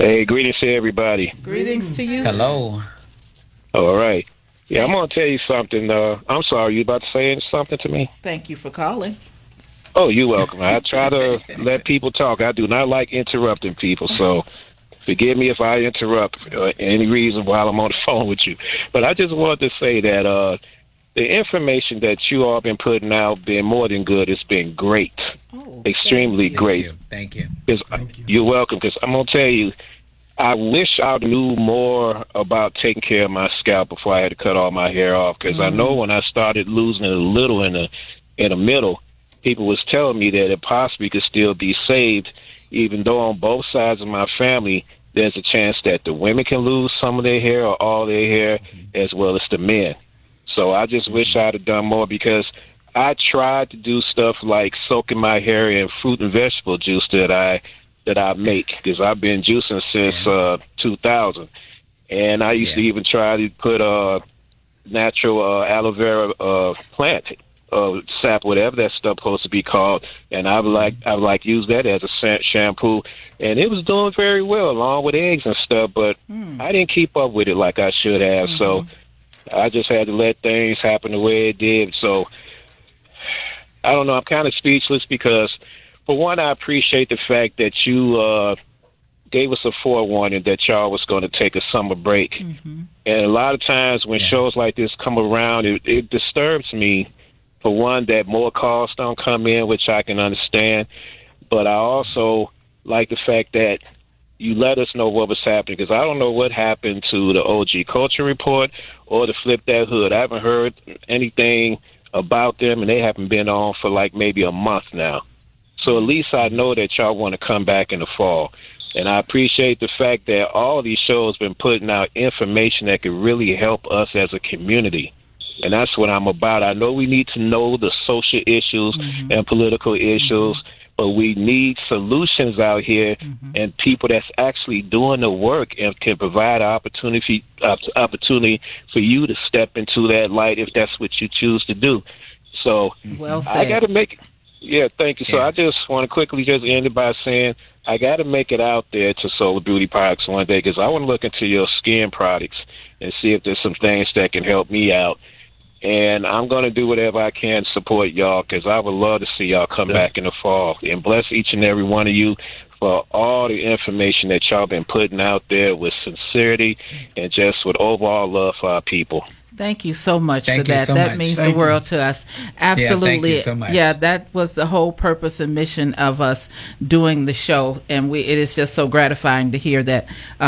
Hey, greetings to everybody. Greetings to you. Hello. All right. Yeah, I'm going to tell you something. I'm sorry, you about to say something to me? Thank you for calling. Oh, you're welcome. I try to let people talk. I do not like interrupting people, so forgive me if I interrupt any reason while I'm on the phone with you. But I just wanted to say that the information that you all been putting out been more than good. It's been great. Oh, Extremely great. Thank you. You're welcome, because I'm going to tell you, I wish I knew more about taking care of my scalp before I had to cut all my hair off, because I know when I started losing it a little in the middle, people was telling me that it possibly could still be saved, even though on both sides of my family, there's a chance that the women can lose some of their hair or all their hair, as well as the men. So I just wish I'd have done more, because I tried to do stuff like soaking my hair in fruit and vegetable juice that I make, because I've been juicing since 2000. And I used to even try to put natural aloe vera plant sap, whatever that stuff supposed to be called, and I would use that as a shampoo, and it was doing very well along with eggs and stuff, but I didn't keep up with it like I should have, so I just had to let things happen the way it did. So I don't know, I'm kind of speechless, because for one, I appreciate the fact that you gave us a forewarning that y'all was going to take a summer break. And a lot of times when shows like this come around, it disturbs me, for one, that more calls don't come in, which I can understand. But I also like the fact that you let us know what was happening, because I don't know what happened to the OG Culture Report or the Flip That Hood. I haven't heard anything about them, and they haven't been on for like maybe a month now. So at least I know that y'all want to come back in the fall. And I appreciate the fact that all these shows been putting out information that could really help us as a community. And that's what I'm about. I know we need to know the social issues and political issues, but we need solutions out here and people that's actually doing the work and can provide opportunity for you to step into that light if that's what you choose to do. So well said. I got to make it. Yeah, thank you. So I just want to quickly just end it by saying I got to make it out there to Solar Beauty Products one day, because I want to look into your skin products and see if there's some things that can help me out. And I'm going to do whatever I can to support y'all, because I would love to see y'all come back in the fall. And bless each and every one of you for all the information that y'all been putting out there with sincerity and just with overall love for our people. Thank you so much for that. So that much. means the world to us. Absolutely. Yeah, thank you so much. Yeah, that was the whole purpose and mission of us doing the show. And it is just so gratifying to hear that,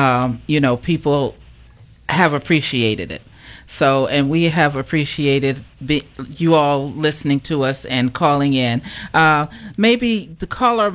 people have appreciated it. So, and we have appreciated you all listening to us and calling in. Maybe the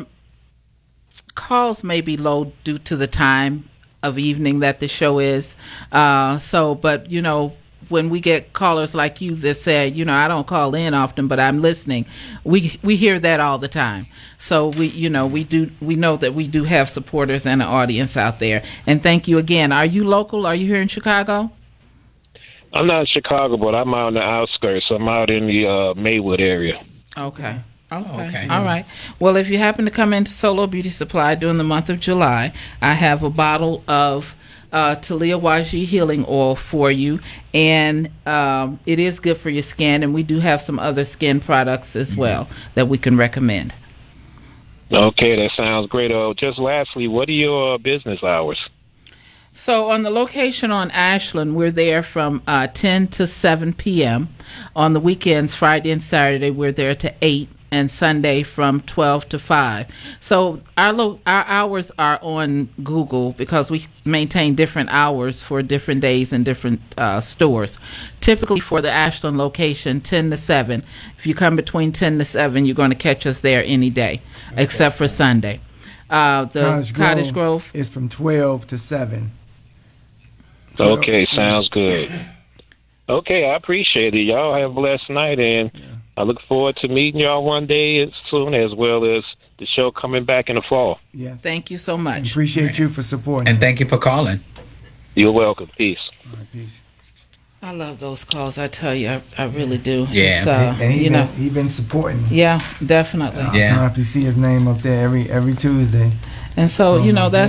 calls may be low due to the time of evening that the show is. But when we get callers like you that say, I don't call in often, but I'm listening, we hear that all the time. So we know that we do have supporters and an audience out there. And thank you again. Are you local? Are you here in Chicago? I'm not in Chicago, but I'm out in the outskirts. I'm out in the Maywood area. Okay. Okay. All right. Well, if you happen to come into Solo Beauty Supply during the month of July, I have a bottle of Talia Waji healing oil for you, and it is good for your skin, and we do have some other skin products as well that we can recommend. Okay, that sounds great. Just lastly, what are your business hours? So on the location on Ashland, we're there from 10 to 7 p.m. On the weekends, Friday and Saturday, we're there to 8, and Sunday from 12 to 5. So our hours are on Google, because we maintain different hours for different days and different stores. Typically for the Ashland location, 10 to 7. If you come between 10 to 7, you're going to catch us there any day, except for Sunday. The Cottage Grove is from 12 to 7. Okay, sounds good. Okay, I appreciate it. Y'all have a blessed night, and I look forward to meeting y'all one day soon, as well as the show coming back in the fall. Yes. Thank you so much. Appreciate you for supporting. And thank you for calling. You're welcome. Peace. All right, peace. I love those calls. I tell you, I really do. Yeah. And he been supporting. Yeah, definitely. I have to see his name up there every Tuesday. And so, that's